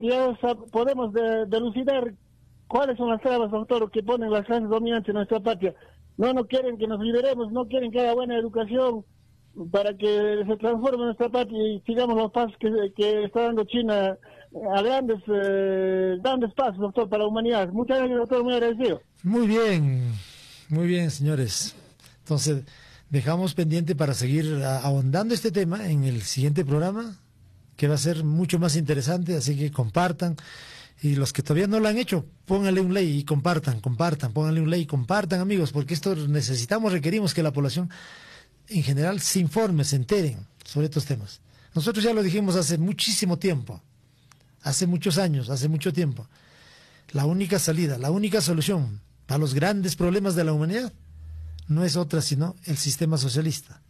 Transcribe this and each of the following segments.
ya podemos delucidar cuáles son las trabas, doctor, que ponen las clases dominantes en nuestra patria. No quieren que nos liberemos, no quieren que haya buena educación para que se transforme nuestra patria y sigamos los pasos que está dando China a grandes pasos, doctor, para la humanidad. Muchas gracias, doctor, muy agradecido. Muy bien, señores. Entonces, dejamos pendiente para seguir ahondando este tema en el siguiente programa, que va a ser mucho más interesante, así que compartan. Y los que todavía no lo han hecho, pónganle un like y compartan, pónganle un like y compartan, amigos, porque esto requerimos que la población en general se informe, se enteren sobre estos temas. Nosotros ya lo dijimos hace muchísimo tiempo, hace muchos años, hace mucho tiempo. La única salida, la única solución para los grandes problemas de la humanidad no es otra sino el sistema socialista.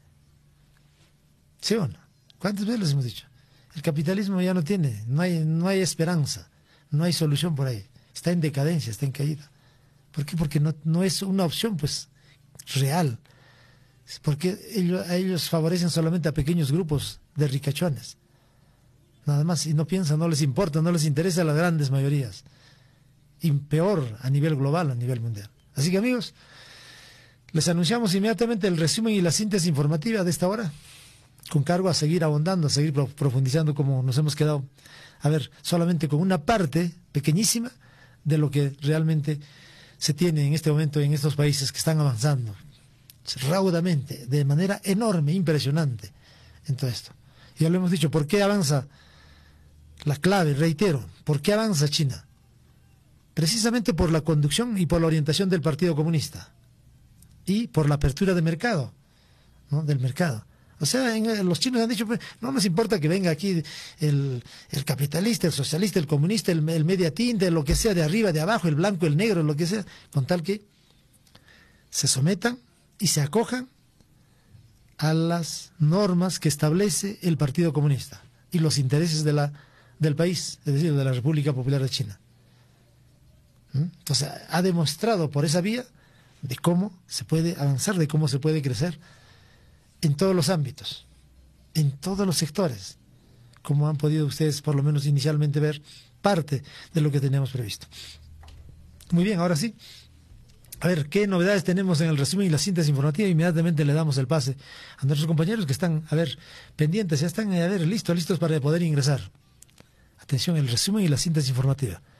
¿Sí o no? ¿Cuántas veces les hemos dicho? El capitalismo ya no hay esperanza, no hay solución por ahí. Está en decadencia, está en caída. ¿Por qué? Porque no es una opción, pues, real. Porque ellos favorecen solamente a pequeños grupos de ricachones. Nada más, y no piensan, no les importa, no les interesa a las grandes mayorías. Y peor a nivel global, a nivel mundial. Así que, amigos, les anunciamos inmediatamente el resumen y la síntesis informativa de esta hora, con cargo a seguir ahondando, a seguir profundizando como nos hemos quedado, a ver, solamente con una parte pequeñísima de lo que realmente se tiene en este momento en estos países que están avanzando raudamente, de manera enorme, impresionante en todo esto. Ya lo hemos dicho, ¿por qué avanza? La clave, reitero, ¿por qué avanza China? Precisamente por la conducción y por la orientación del Partido Comunista y por la apertura de mercado, ¿no? Del mercado. O sea, los chinos han dicho, pues, no nos importa que venga aquí el capitalista, el socialista, el comunista, el media tinta, lo que sea, de arriba, de abajo, el blanco, el negro, lo que sea, con tal que se sometan y se acojan a las normas que establece el Partido Comunista y los intereses del país, es decir, de la República Popular de China. Entonces, ha demostrado por esa vía de cómo se puede avanzar, de cómo se puede crecer en todos los ámbitos, en todos los sectores, como han podido ustedes por lo menos inicialmente ver parte de lo que teníamos previsto. Muy bien, ahora sí, a ver qué novedades tenemos en el resumen y la síntesis informativa. Inmediatamente le damos el pase a nuestros compañeros que están, a ver, pendientes, ya están, a ver, listos para poder ingresar. Atención, el resumen y la síntesis informativa.